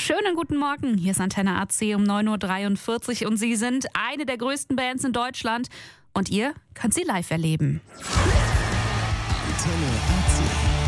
Schönen guten Morgen, hier ist Antenne AC um 9.43 Uhr und Sie sind eine der größten Bands in Deutschland und ihr könnt sie live erleben. Antenne AC.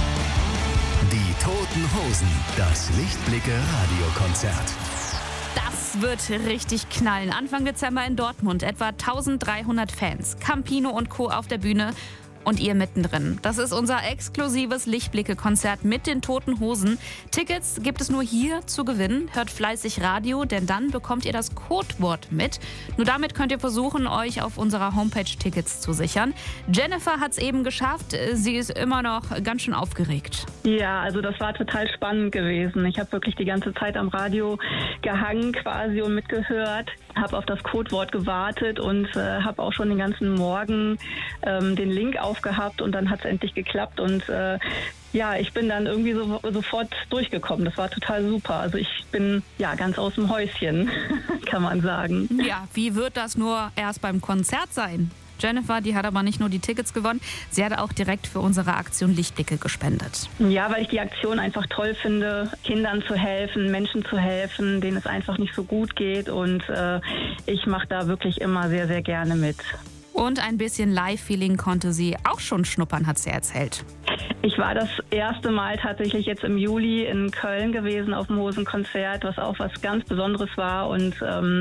Die Toten Hosen, das Lichtblicke-Radiokonzert. Das wird richtig knallen. Anfang Dezember in Dortmund, etwa 1300 Fans, Campino und Co. auf der Bühne. Und ihr mittendrin. Das ist unser exklusives Lichtblicke-Konzert mit den Toten Hosen. Tickets gibt es nur hier zu gewinnen. Hört fleißig Radio, denn dann bekommt ihr das Codewort mit. Nur damit könnt ihr versuchen, euch auf unserer Homepage Tickets zu sichern. Jennifer hat es eben geschafft. Sie ist immer noch ganz schön aufgeregt. Ja, also das war total spannend gewesen. Ich habe wirklich die ganze Zeit am Radio gehangen quasi und mitgehört. Habe auf das Codewort gewartet und habe auch schon den ganzen Morgen den Link aufgehabt und dann hat es endlich geklappt und ich bin dann irgendwie sofort durchgekommen. Das war total super. Also ich bin ganz aus dem Häuschen, kann man sagen. Ja, wie wird das nur erst beim Konzert sein? Jennifer, die hat aber nicht nur die Tickets gewonnen, sie hat auch direkt für unsere Aktion Lichtblicke gespendet. Ja, weil ich die Aktion einfach toll finde, Kindern zu helfen, Menschen zu helfen, denen es einfach nicht so gut geht und ich mache da wirklich immer sehr, sehr gerne mit. Und ein bisschen Live-Feeling konnte sie auch schon schnuppern, hat sie erzählt. Ich war das erste Mal tatsächlich jetzt im Juli in Köln gewesen auf dem Hosenkonzert, was auch was ganz Besonderes war und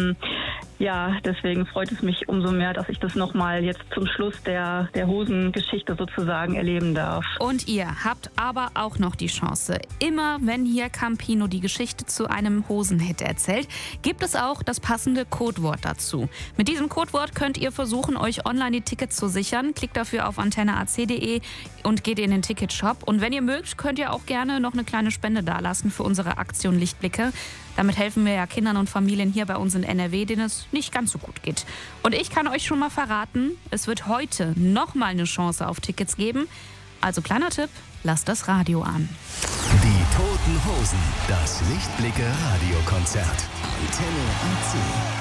deswegen freut es mich umso mehr, dass ich das nochmal jetzt zum Schluss der Hosengeschichte sozusagen erleben darf. Und ihr habt aber auch noch die Chance. Immer wenn hier Campino die Geschichte zu einem Hosenhit erzählt, gibt es auch das passende Codewort dazu. Mit diesem Codewort könnt ihr versuchen, euch online die Tickets zu sichern. Klickt dafür auf antenneac.de und geht in den Ticketshop. Und wenn ihr mögt, könnt ihr auch gerne noch eine kleine Spende dalassen für unsere Aktion Lichtblicke. Damit helfen wir ja Kindern und Familien hier bei uns in NRW, denen es nicht ganz so gut geht. Und ich kann euch schon mal verraten, es wird heute nochmal eine Chance auf Tickets geben. Also kleiner Tipp, lasst das Radio an. Die Toten Hosen, das Lichtblicke-Radiokonzert. Antenne AC.